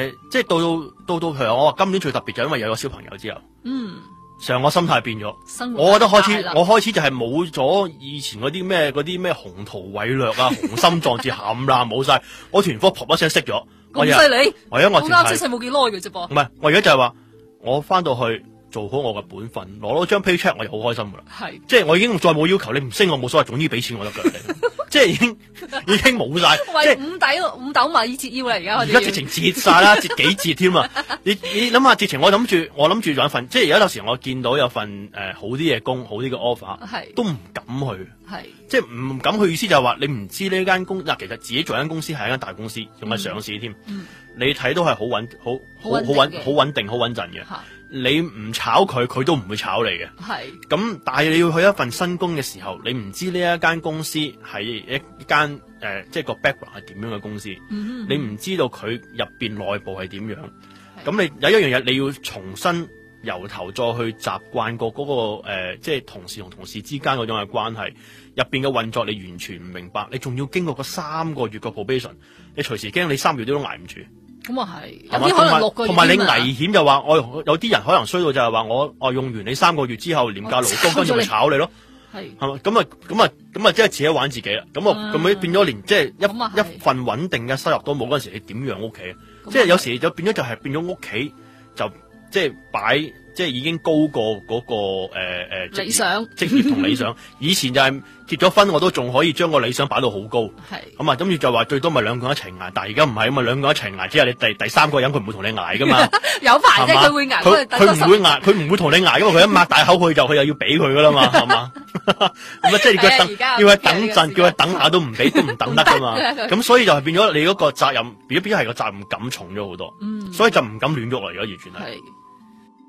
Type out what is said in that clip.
即係到譬如我話今年最特別就因為有個小朋友之後，成個心態變咗。我覺得開始就係冇咗以前嗰啲咩鴻圖偉略啊、雄心壯志冚啦冇晒，我團科噗一聲熄咗。 咁犀利？ 我啱出世冇幾耐嘅啫噃。 唔係，我而家就係話我翻到去。做好我嘅本分，攞到張 paycheck 我就好開心噶啦。係，即係我已經再冇要求，你唔升我冇所謂，總之俾錢我得噶。即係已經冇晒。 喂，五斗米折腰啦，而家直情折晒啦，折幾折添啊！你諗下，直情我諗住有一份，即係而家有時我見到有份好啲嘅工，好啲嘅 offer，都唔敢去。係，即係唔敢去，意思就係話你唔知呢間公嗱，其實自己做間公司係一間大公司，仲係上市添。你睇都係好穩定、好穩陣嘅。你唔炒佢都唔會炒你嘅。係咁，但係你要去一份新工嘅時候，你唔知呢一間公司係一間即係個 background 係點樣嘅公司，你唔知道佢入邊內部係點樣。咁你有一樣嘢你要重新由頭再去習慣過嗰個即係同事同同事之間嗰種嘅關係，入邊嘅運作你完全唔明白，你仲要經過嗰3個月嘅 probation， 你隨時驚你3個月都捱唔住。咁啊係，有啲可能6個月。同埋你危險就話，有啲人可能衰到就係話我用完你3個月之後廉價勞工，跟住咪炒你咯。係嘛？咁啊，即係自己玩自己啦。咁變咗連即係一份穩定嘅收入都冇嗰陣時，你點養屋企？即係有時就變咗就係變咗屋企就即係擺。即係已經高過嗰個理想職業同理想，以前就係結咗婚我都仲可以將個理想擺到好高，係咁啊，跟住就話最多咪2個人一齊捱，但係而家唔係啊嘛，2個人一齊捱之後你第3個人佢唔會同你捱噶嘛，有排啫佢會捱，佢唔會捱，佢唔會同你捱噶嘛，佢一擘大口佢又要俾佢噶啦嘛，係嘛，咁啊即係叫佢等陣，叫佢等下都唔俾都唔等得噶嘛，咁所以就係變咗你嗰個責任，變咗係個責任感重咗好多，所以就唔敢亂喐啦，而家完全係。